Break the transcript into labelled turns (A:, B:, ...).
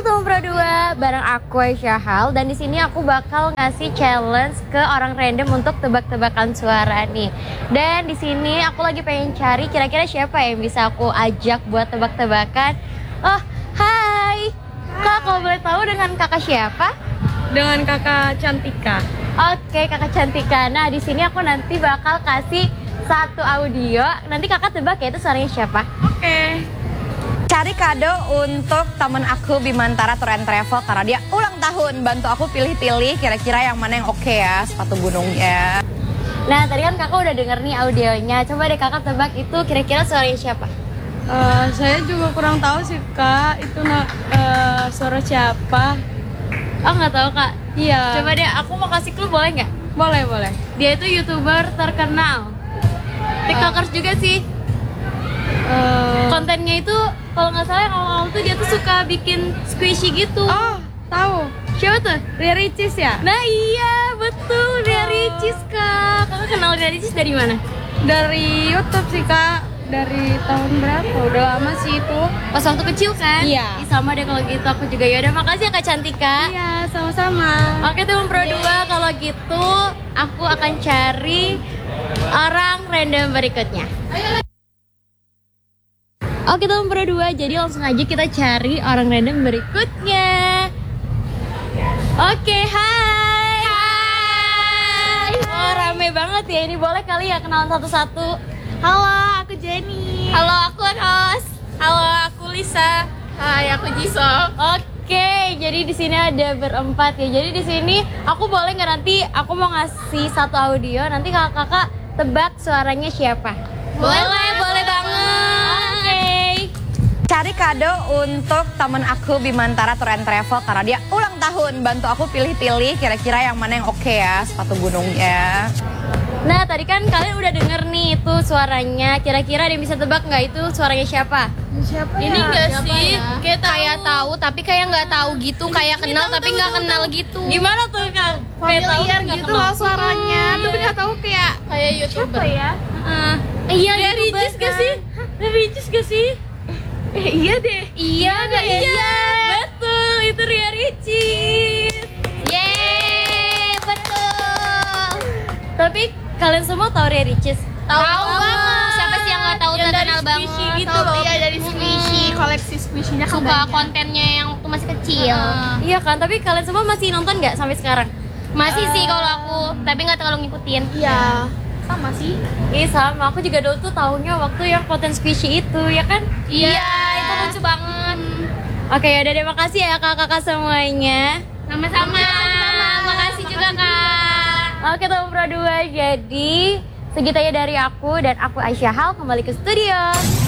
A: ketemu Pro 2 bareng aku Syahal, dan di sini aku bakal ngasih challenge ke orang random untuk tebak-tebakan suara nih. Dan di sini aku lagi pengen cari kira-kira siapa yang bisa aku ajak buat tebak-tebakan. Oh, hai. Kak, kalau boleh tahu dengan kakak siapa?
B: Dengan kakak Cantika.
A: Oke, kakak Cantika. Nah, di sini aku nanti bakal kasih satu audio. Nanti kakak tebak ya itu suaranya siapa.
B: Oke.
C: Cari kado untuk temen aku Bimantara Tour and Travel karena dia ulang tahun. Bantu aku pilih-pilih kira-kira yang mana yang oke ya, sepatu gunungnya.
A: Nah, tadi kan kakak udah denger nih audionya. Coba deh kakak tebak itu kira-kira suaranya siapa.
B: Saya juga kurang tahu sih kak, itu suara siapa?
A: Oh, nggak tahu kak.
B: Iya.
A: Coba deh, aku mau kasih clue boleh nggak?
B: Boleh.
A: Dia itu YouTuber terkenal. TikTokers juga sih. Kontennya itu kalau nggak salah yang awal-awal tuh dia tuh suka bikin squishy gitu.
B: Oh, tahu.
A: Siapa tuh?
B: Ria Ricis ya?
A: Nah iya, betul, Ria Ricis kak. Kakak kenal Ria Ricis dari mana?
B: Dari YouTube sih kak. Dari tahun berapa? Udah lama sih itu.
A: Pas waktu kecil kan?
B: Iya.
A: Ih, sama deh kalau gitu, aku juga. Yaudah, makasih ya Kak Cantika.
B: Iya, sama-sama.
A: Oke teman Pro 2, kalau gitu aku akan cari orang random berikutnya. Oke teman Pro 2, jadi langsung aja kita cari orang random berikutnya. Oke, hai. Hai. Oh, rame banget ya ini. Boleh kali ya kenalan satu-satu. Halo, aku Jenny.
D: Halo, aku Ros. Halo, aku Lisa. Hai, aku Jisoo.
A: Oke, jadi di sini ada berempat ya. Jadi di sini aku boleh nggak nanti aku mau ngasih satu audio, nanti kakak-kakak tebak suaranya siapa?
D: Boleh banget.
A: Oke.
C: Cari kado untuk temen aku Bimantara Tour and Travel karena dia ulang tahun. Bantu aku pilih-pilih kira-kira yang mana yang oke ya, sepatu gunungnya.
A: Nah, tadi kan kalian udah denger nih itu suaranya. Kira-kira ada yang bisa tebak nggak itu suaranya siapa?
B: Siapa
D: Ini enggak sih?
A: ya?
D: Kayak tahu tapi kayak nggak tahu gitu, kayak kenal tapi nggak kenal gitu.
A: Gimana tuh Kak?
D: Familiar gitu loh suaranya, tapi nggak tahu kayak YouTuber.
A: Ya? Iya,
D: Ria
A: YouTuber
D: Ricis gak
A: kan?
D: sih?
A: Ria Ricis gak sih?
D: Iya deh. Iya nggak? Iya.
A: Betul, itu Ria Ricis.
D: Yeay, betul.
A: Tapi kalian semua tahu Ria Ricis?
D: Tahu banget. Siapa sih yang nggak tahu
A: Yang dari
D: terkenal banget?
A: squishy gitu
D: Tahu,
A: loh.
D: Iya, dari squishy, koleksi squishy-nya kan suka
A: banyak.
D: kontennya yang waktu masih kecil.
A: Iya kan, tapi kalian semua masih nonton nggak sampai sekarang?
D: Masih sih kalau aku, tapi nggak terlalu ngikutin.
A: Iya.
D: Sama sih.
A: Sama, aku juga dulu tuh tahunya waktu yang konten squishy itu, ya kan?
D: Iya, itu lucu banget.
A: Oke, yaudah deh, makasih ya kakak-kakak semuanya.
D: Sama-sama. Makasih juga kak.
A: Oke teman Pro 2, jadi segitu aja dari aku, dan aku Aisyahal kembali ke studio.